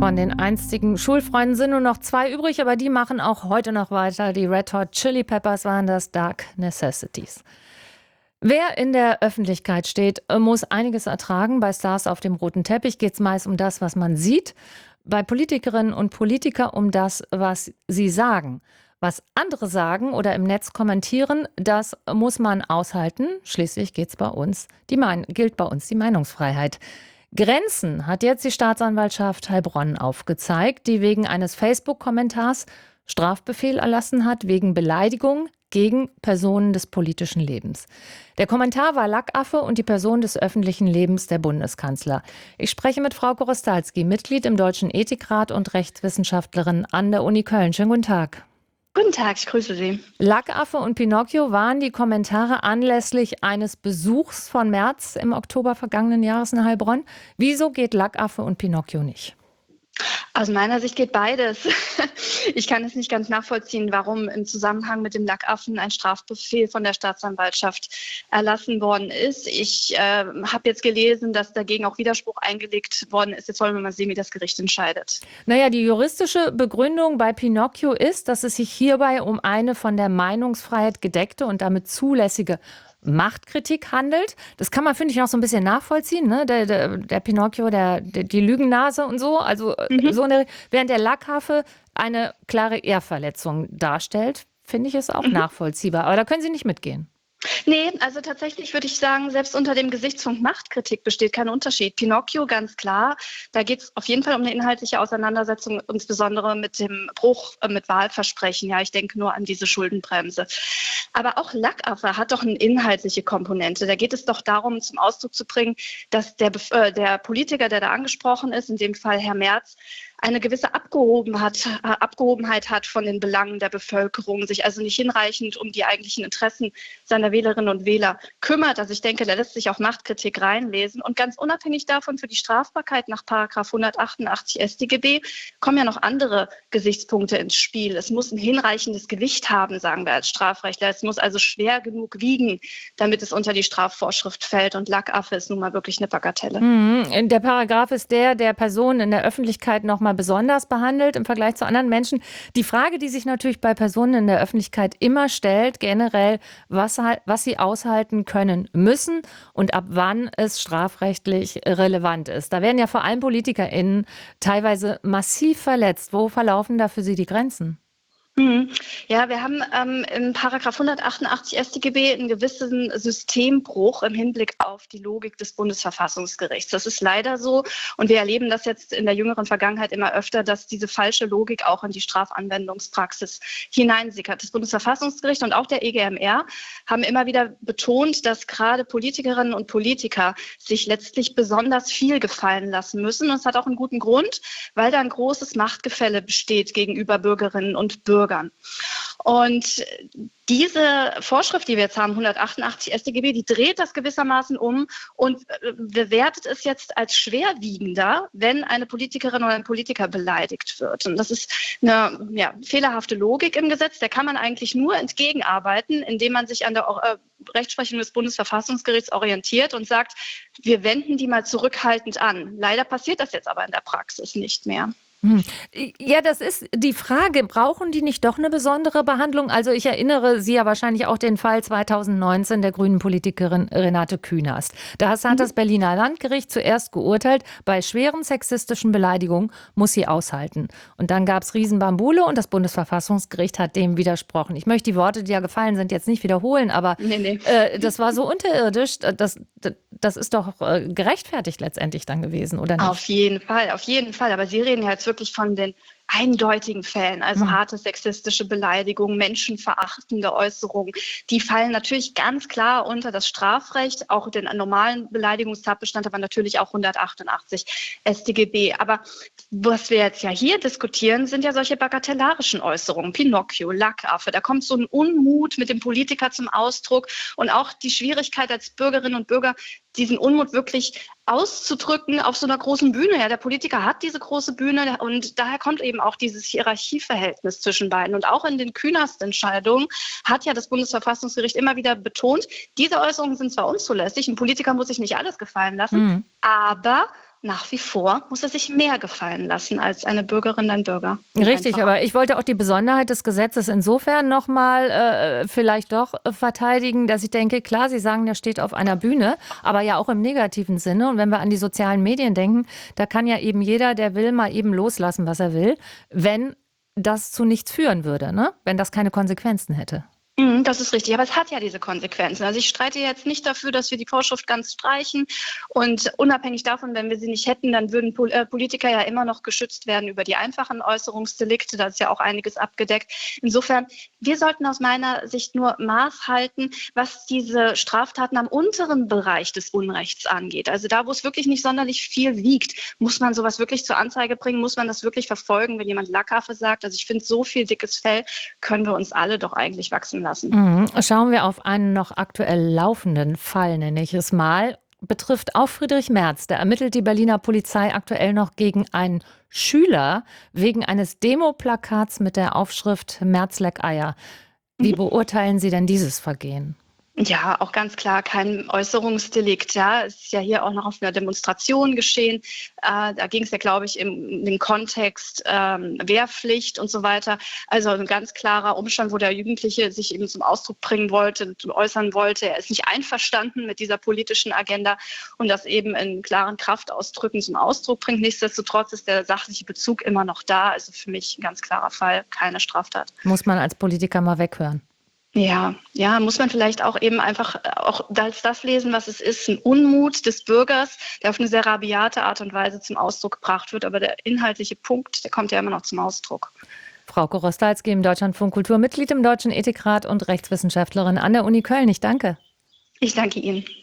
Von den einstigen Schulfreunden sind nur noch 2 übrig, aber die machen auch heute noch weiter. Die Red Hot Chili Peppers waren das, Dark Necessities. Wer in der Öffentlichkeit steht, muss einiges ertragen. Bei Stars auf dem roten Teppich geht es meist um das, was man sieht. Bei Politikerinnen und Politikern um das, was sie sagen. Was andere sagen oder im Netz kommentieren, das muss man aushalten. Schließlich gilt bei uns die Meinungsfreiheit. Grenzen hat jetzt die Staatsanwaltschaft Heilbronn aufgezeigt, die wegen eines Facebook-Kommentars Strafbefehl erlassen hat, wegen Beleidigung gegen Personen des politischen Lebens. Der Kommentar war Lackaffe und die Person des öffentlichen Lebens der Bundeskanzler. Ich spreche mit Frau Korostalski, Mitglied im Deutschen Ethikrat und Rechtswissenschaftlerin an der Uni Köln. Schönen guten Tag. Guten Tag, ich grüße Sie. Lackaffe und Pinocchio waren die Kommentare anlässlich eines Besuchs von Merz im Oktober vergangenen Jahres in Heilbronn. Wieso geht Lackaffe und Pinocchio nicht? Aus meiner Sicht geht beides. Ich kann es nicht ganz nachvollziehen, warum im Zusammenhang mit dem Lackaffen ein Strafbefehl von der Staatsanwaltschaft erlassen worden ist. Ich habe jetzt gelesen, dass dagegen auch Widerspruch eingelegt worden ist. Jetzt wollen wir mal sehen, wie das Gericht entscheidet. Naja, die juristische Begründung bei Pinocchio ist, dass es sich hierbei um eine von der Meinungsfreiheit gedeckte und damit zulässige Machtkritik handelt. Das kann man, finde ich, noch so ein bisschen nachvollziehen. Ne? Der Pinocchio, die Lügennase und so. Also während der Lackaffe eine klare Ehrverletzung darstellt, finde ich es auch nachvollziehbar. Aber da können Sie nicht mitgehen. Nee, also tatsächlich würde ich sagen, selbst unter dem Gesichtspunkt Machtkritik besteht kein Unterschied. Pinocchio, ganz klar, da geht es auf jeden Fall um eine inhaltliche Auseinandersetzung, insbesondere mit dem Bruch mit Wahlversprechen. Ja, ich denke nur an diese Schuldenbremse. Aber auch Lackaffe hat doch eine inhaltliche Komponente. Da geht es doch darum, zum Ausdruck zu bringen, dass der Politiker, der da angesprochen ist, in dem Fall Herr Merz, eine gewisse Abgehobenheit hat von den Belangen der Bevölkerung, sich also nicht hinreichend um die eigentlichen Interessen seiner Wählerinnen und Wähler kümmert. Also ich denke, da lässt sich auch Machtkritik reinlesen. Und ganz unabhängig davon, für die Strafbarkeit nach § 188 StGB kommen ja noch andere Gesichtspunkte ins Spiel. Es muss ein hinreichendes Gewicht haben, sagen wir als Strafrechtler. Es muss also schwer genug wiegen, damit es unter die Strafvorschrift fällt. Und Lackaffe ist nun mal wirklich eine Bagatelle. Der Paragraph ist der Personen in der Öffentlichkeit noch mal besonders behandelt im Vergleich zu anderen Menschen. Die Frage, die sich natürlich bei Personen in der Öffentlichkeit immer stellt, generell, was sie aushalten können müssen und ab wann es strafrechtlich relevant ist. Da werden ja vor allem PolitikerInnen teilweise massiv verletzt. Wo verlaufen da für Sie die Grenzen? Ja, wir haben im § 188 StGB einen gewissen Systembruch im Hinblick auf die Logik des Bundesverfassungsgerichts. Das ist leider so und wir erleben das jetzt in der jüngeren Vergangenheit immer öfter, dass diese falsche Logik auch in die Strafanwendungspraxis hineinsickert. Das Bundesverfassungsgericht und auch der EGMR haben immer wieder betont, dass gerade Politikerinnen und Politiker sich letztlich besonders viel gefallen lassen müssen. Und es hat auch einen guten Grund, weil da ein großes Machtgefälle besteht gegenüber Bürgerinnen und Bürgern. Und diese Vorschrift, die wir jetzt haben, 188 StGB, die dreht das gewissermaßen um und bewertet es jetzt als schwerwiegender, wenn eine Politikerin oder ein Politiker beleidigt wird. Und das ist eine fehlerhafte Logik im Gesetz. Der kann man eigentlich nur entgegenarbeiten, indem man sich an der Rechtsprechung des Bundesverfassungsgerichts orientiert und sagt, wir wenden die mal zurückhaltend an. Leider passiert das jetzt aber in der Praxis nicht mehr. Ja, das ist die Frage. Brauchen die nicht doch eine besondere Behandlung? Also ich erinnere Sie ja wahrscheinlich auch den Fall 2019 der grünen Politikerin Renate Künast. Da hat das Berliner Landgericht zuerst geurteilt, bei schweren sexistischen Beleidigungen muss sie aushalten. Und dann gab es Riesenbambule und das Bundesverfassungsgericht hat dem widersprochen. Ich möchte die Worte, die ja gefallen sind, jetzt nicht wiederholen, aber das war so unterirdisch, das ist doch gerechtfertigt letztendlich dann gewesen, oder nicht? Auf jeden Fall. Aber Sie reden ja jetzt wirklich von den eindeutigen Fällen, also harte sexistische Beleidigungen, menschenverachtende Äußerungen, die fallen natürlich ganz klar unter das Strafrecht, auch den normalen Beleidigungstatbestand, aber natürlich auch 188 StGB. Aber was wir jetzt ja hier diskutieren, sind ja solche bagatellarischen Äußerungen, Pinocchio, Lackaffe, da kommt so ein Unmut mit dem Politiker zum Ausdruck und auch die Schwierigkeit als Bürgerinnen und Bürger, diesen Unmut wirklich auszudrücken auf so einer großen Bühne. Ja, der Politiker hat diese große Bühne und daher kommt eben auch dieses Hierarchieverhältnis zwischen beiden. Und auch in den Künast-Entscheidungen hat ja das Bundesverfassungsgericht immer wieder betont, diese Äußerungen sind zwar unzulässig, ein Politiker muss sich nicht alles gefallen lassen, aber nach wie vor muss er sich mehr gefallen lassen als eine Bürgerin, ein Bürger. Richtig, aber ich wollte auch die Besonderheit des Gesetzes insofern nochmal vielleicht doch verteidigen, dass ich denke, klar, Sie sagen, der steht auf einer Bühne, aber ja auch im negativen Sinne. Und wenn wir an die sozialen Medien denken, da kann ja eben jeder, der will, mal eben loslassen, was er will, wenn das zu nichts führen würde, ne? Wenn das keine Konsequenzen hätte. Das ist richtig, aber es hat ja diese Konsequenzen. Also ich streite jetzt nicht dafür, dass wir die Vorschrift ganz streichen und unabhängig davon, wenn wir sie nicht hätten, dann würden Politiker ja immer noch geschützt werden über die einfachen Äußerungsdelikte, da ist ja auch einiges abgedeckt. Insofern, wir sollten aus meiner Sicht nur Maß halten, was diese Straftaten am unteren Bereich des Unrechts angeht. Also da, wo es wirklich nicht sonderlich viel wiegt, muss man sowas wirklich zur Anzeige bringen, muss man das wirklich verfolgen, wenn jemand Lackaffe sagt. Also ich finde, so viel dickes Fell können wir uns alle doch eigentlich wachsen lassen. Schauen wir auf einen noch aktuell laufenden Fall, nenne ich es mal. Betrifft auch Friedrich Merz. Da ermittelt die Berliner Polizei aktuell noch gegen einen Schüler wegen eines Demoplakats mit der Aufschrift Merz leck Eier. Wie beurteilen Sie denn dieses Vergehen? Ja, auch ganz klar kein Äußerungsdelikt. Ja, es ist ja hier auch noch auf einer Demonstration geschehen. Da ging es ja, glaube ich, in den Kontext Wehrpflicht und so weiter. Also ein ganz klarer Umstand, wo der Jugendliche sich eben zum Ausdruck bringen wollte, äußern wollte. Er ist nicht einverstanden mit dieser politischen Agenda und das eben in klaren Kraftausdrücken zum Ausdruck bringt. Nichtsdestotrotz ist der sachliche Bezug immer noch da. Also für mich ein ganz klarer Fall, keine Straftat. Muss man als Politiker mal weghören? Ja, muss man vielleicht auch eben einfach auch als das lesen, was es ist, ein Unmut des Bürgers, der auf eine sehr rabiate Art und Weise zum Ausdruck gebracht wird. Aber der inhaltliche Punkt, der kommt ja immer noch zum Ausdruck. Frauke Rostalski im Deutschlandfunk Kultur, Mitglied im Deutschen Ethikrat und Rechtswissenschaftlerin an der Uni Köln. Ich danke. Ich danke Ihnen.